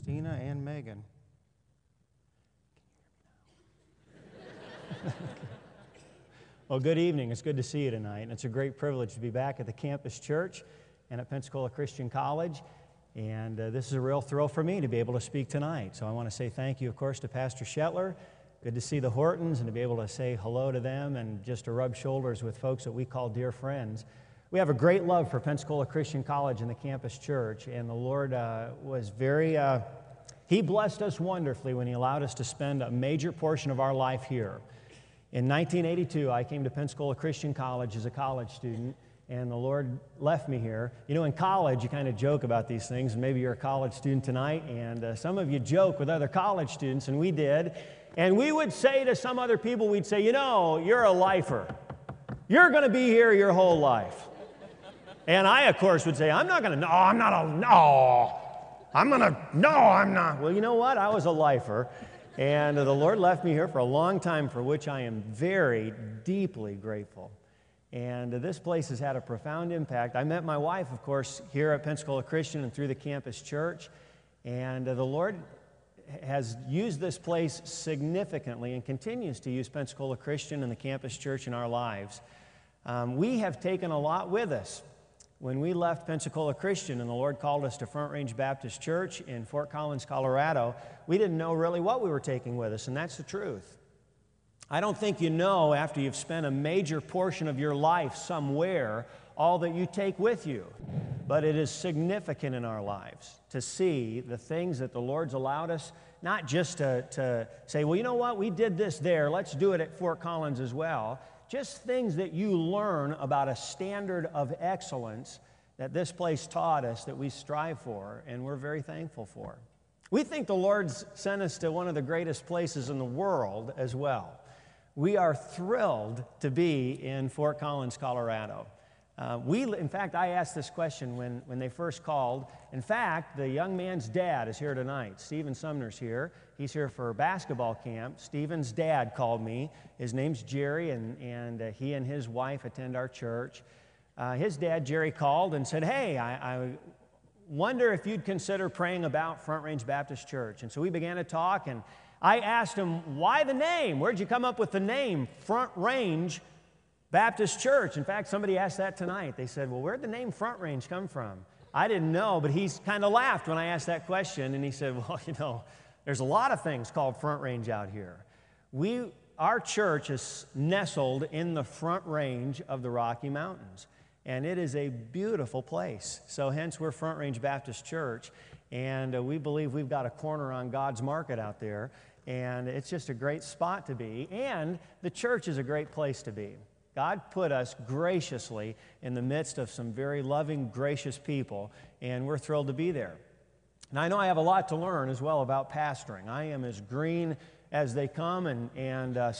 Christina and Megan. Well, good evening. It's good to see you tonight, and it's a great privilege to be back at the campus church and at Pensacola Christian College, and this is a real thrill for me to be able to speak tonight. So I want to say thank you, of course, to Pastor Shetler. Good to see the Hortons and to be able to say hello to them and just to rub shoulders with folks that we call dear friends. We have a great love for Pensacola Christian College and the campus church, and the Lord was very, He blessed us wonderfully when He allowed us to spend a major portion of our life here. In 1982, I came to Pensacola Christian College as a college student, and the Lord left me here. You know, in college, you kind of joke about these things, and maybe you're a college student tonight, and some of you joke with other college students, and we did, and we would say to some other people, we'd say, you know, you're a lifer. You're going to be here your whole life. And I, of course, would say, I'm not going to, no, I'm not a, no, I'm going to, no, I'm not. Well, you know what? I was a lifer, and the Lord left me here for a long time, for which I am very deeply grateful. And this place has had a profound impact. I met my wife, of course, here at Pensacola Christian and through the campus church, and the Lord has used this place significantly and continues to use Pensacola Christian and the campus church in our lives. We have taken a lot with us. When we left Pensacola Christian and the Lord called us to Front Range Baptist Church in Fort Collins, Colorado, we didn't know really what we were taking with us, and that's the truth. I don't think you know after you've spent a major portion of your life somewhere all that you take with you. But it is significant in our lives to see the things that the Lord's allowed us, not just to say, well, you know what, we did this there, let's do it at Fort Collins as well. Just things that you learn about a standard of excellence that this place taught us that we strive for, and we're very thankful for. We think the Lord's sent us to one of the greatest places in the world as well. We are thrilled to be in Fort Collins, Colorado. In fact, I asked this question when they first called. In fact, the young man's dad is here tonight. Stephen Sumner's here. He's here for basketball camp. Stephen's dad called me. His name's Jerry, and he and his wife attend our church. His dad, Jerry, called and said, hey, I wonder if you'd consider praying about Front Range Baptist Church. And so we began to talk, and I asked him, why the name? Where'd you come up with the name Front Range Baptist Church? In fact, somebody asked that tonight. They said, well, where'd the name Front Range come from? I didn't know, but he kind of laughed when I asked that question, and he said, well, you know, there's a lot of things called Front Range out here. Our church is nestled in the Front Range of the Rocky Mountains, and it is a beautiful place. So hence, we're Front Range Baptist Church, and we believe we've got a corner on God's market out there, and it's just a great spot to be, and the church is a great place to be. God put us graciously in the midst of some very loving, gracious people, and we're thrilled to be there. And I know I have a lot to learn as well about pastoring. I am as green as they come, and